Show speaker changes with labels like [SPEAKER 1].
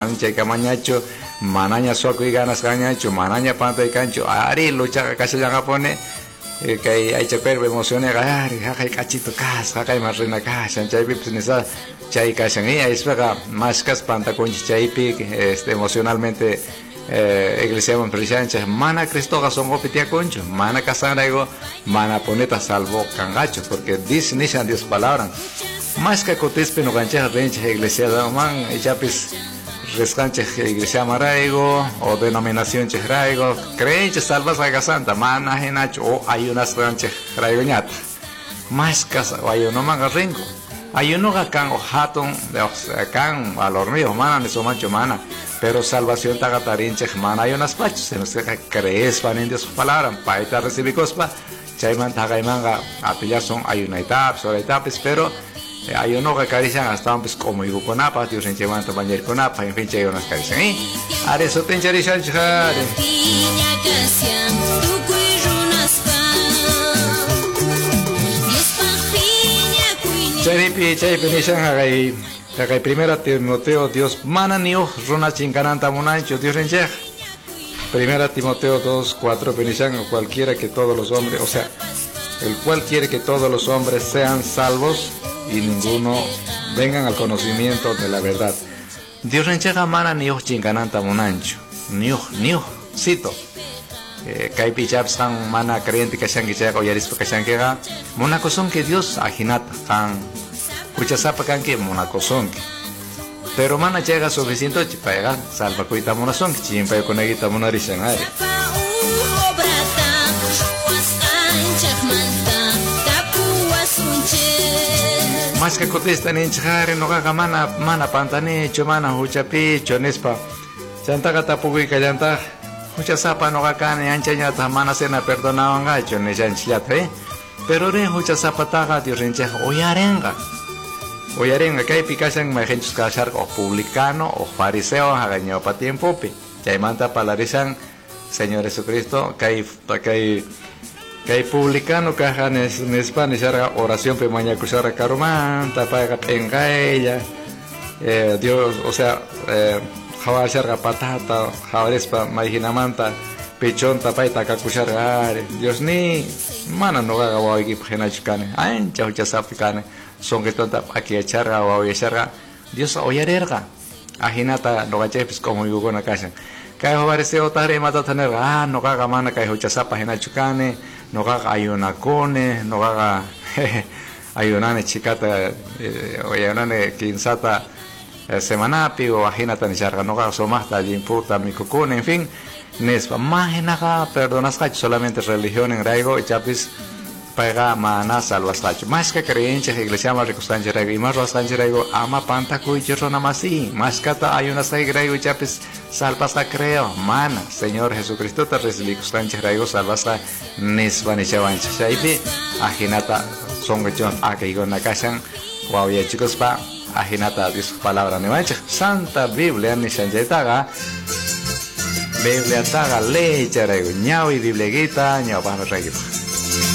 [SPEAKER 1] Chay mañacho, manaña suaco y ganas cañacho, manaña panta y cancho, ari lucha casi ya pone, que hay perbe emociones, ari, hay cachito cas, hay más reina casa, chay pips nesa, chay casa y es pega más cas panta con chay pic, emocionalmente, iglesia mon presencia, mana Cristo gasón opitia concho, mana casanrego, mana poneta salvo cangacho, porque dice ni sean Dios palabras, más que cotispe no gancha rencha iglesia da man, ya pues rescanche iglesia maraigo o denominación chehraigo creenche salvas a santa mana genacho o hay unas ranche raigo ñata más casa o hay uno manga ringo hay uno gacan o hatón de can valor mío mana ni so mancho mana pero salvación tagatarinche mana hay unas pachos se nos crees van en Dios palabra paita recibir cospa chayman tagaimanga apillar son hay una etapa sobre etapas pero hay uno que acarician hasta pues como digo con apa, Dios en llevando bañar con apa, en fin, hay unas acarician, Are eso te encharizan, chare. Charipi, nishan hagai primera Timoteo, Dios mana niu, runa chingananta monancho, Dios en chej. Primera Timoteo 2:4, penishan cualquiera que todos los hombres, o sea, el cual quiere que todos los hombres sean salvos y ninguno vengan al conocimiento de la verdad. Dios renchega mana niuh chingananta monancho, niuh, cito. Kaipi chapsan mana creyente que sean que oyarispo que sean que ga, monacosón que Dios ajinata, kan, kuchasapa kan que monacosón que. Pero mana llega suficiente para llegar, salva cuita monazón que chimpa con eguita monarishan are. Más que contestan en chare no gaga mana pantanecho mana huchapicho nespa chanta gata pugui kayanta hucha sapa no gaga ne anchaña ta mana sena perdonaban gacho ne chanchilata pero re hucha sapa taga Dios rencha oyarenga kay picasan majenchus kashar o publicano o fariseo hagaño pa tiempo pi chaymanta palarizan Señor Jesucristo kay publicano caja nespa nisara oración pe maña kusara karuman tapaga pengaella Dios o sea jawar sharga patata jawarespa majinamanta pechon tapaita kakushara Dios ni mana no gaga wagi phenachkane ancha uchasapikane son que tonta aquí echarga o echarga Dios oyarerga ajinata no gachepis como yugo na casa kay jawareseo tare mata tener no gaga mana kay uchasapa hinachkane no gaga ayunacone, no gaga ayunane chicata, ayunane quinsata semanapi o ajinata ni charga, no gaga somasta, jimputa, micocune, en fin, nespa, más perdonas solamente religión en raigo y chapis paga mana salvas tacho. Más que creencias, iglesia más recostanche raigo y más rostanche raigo, ama panta cuichero namasi, más cata ayunas raigo y chapis salvas ta creo, mana, Señor Jesucristo te recibí constanche raigo salvas ta nespa ni chavancha. Chaipi, ajinata songachon akaigo nakasan, wow ya chicos pa, ajinata Dios palabra ni mancha, Santa Biblia ni sanjetaga. Biblia taga leche raigo, ñao y Biblia guita, ñao pa raigo.